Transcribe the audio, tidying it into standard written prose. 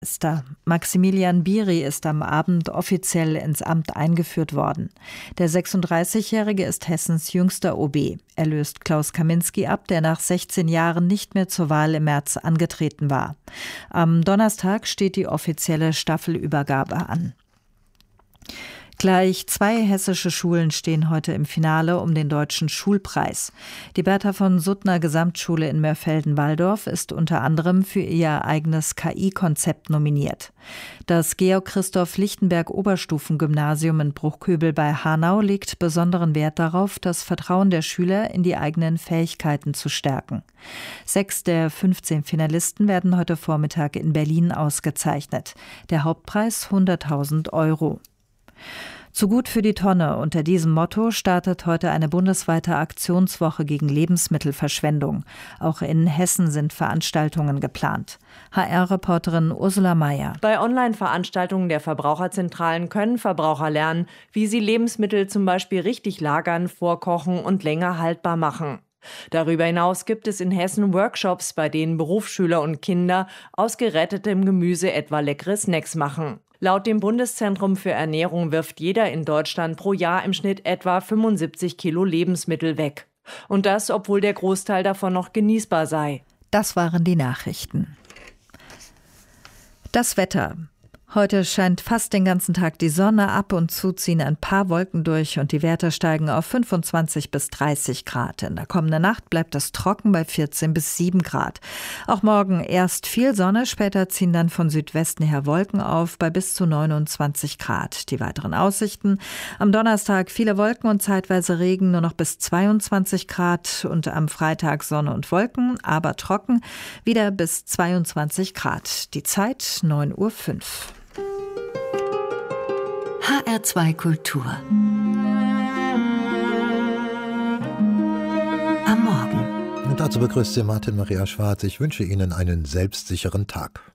Maximilian Biri ist am Abend offiziell ins Amt eingeführt worden. Der 36-Jährige ist Hessens jüngster OB. Er löst Klaus Kaminski ab, der nach 16 Jahren nicht mehr zur Wahl im März angetreten war. Am Donnerstag steht die offizielle Staffelübergabe an. Gleich 2 hessische Schulen stehen heute im Finale um den Deutschen Schulpreis. Die Bertha von Suttner Gesamtschule in Mörfelden-Walldorf ist unter anderem für ihr eigenes KI-Konzept nominiert. Das Georg-Christoph-Lichtenberg-Oberstufengymnasium in Bruchköbel bei Hanau legt besonderen Wert darauf, das Vertrauen der Schüler in die eigenen Fähigkeiten zu stärken. 6 der 15 Finalisten werden heute Vormittag in Berlin ausgezeichnet. Der Hauptpreis 100.000 €. Zu gut für die Tonne. Unter diesem Motto startet heute eine bundesweite Aktionswoche gegen Lebensmittelverschwendung. Auch in Hessen sind Veranstaltungen geplant. HR-Reporterin Ursula Mayer. Bei Online-Veranstaltungen der Verbraucherzentralen können Verbraucher lernen, wie sie Lebensmittel zum Beispiel richtig lagern, vorkochen und länger haltbar machen. Darüber hinaus gibt es in Hessen Workshops, bei denen Berufsschüler und Kinder aus gerettetem Gemüse etwa leckere Snacks machen. Laut dem Bundeszentrum für Ernährung wirft jeder in Deutschland pro Jahr im Schnitt etwa 75 Kilo Lebensmittel weg. Und das, obwohl der Großteil davon noch genießbar sei. Das waren die Nachrichten. Das Wetter. Heute scheint fast den ganzen Tag die Sonne, ab und zu ziehen ein paar Wolken durch und die Werte steigen auf 25 bis 30 Grad. In der kommenden Nacht bleibt es trocken bei 14 bis 7 Grad. Auch morgen erst viel Sonne, später ziehen dann von Südwesten her Wolken auf bei bis zu 29 Grad. Die weiteren Aussichten: am Donnerstag viele Wolken und zeitweise Regen, nur noch bis 22 Grad und am Freitag Sonne und Wolken, aber trocken, wieder bis 22 Grad. Die Zeit 9:05 Uhr. HR2 Kultur. Am Morgen. Und dazu begrüßt Sie Martin Maria Schwarz. Ich wünsche Ihnen einen selbstsicheren Tag.